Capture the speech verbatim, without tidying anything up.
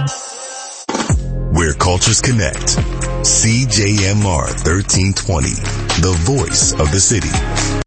Where cultures connect. C J M R thirteen twenty, the voice of the city.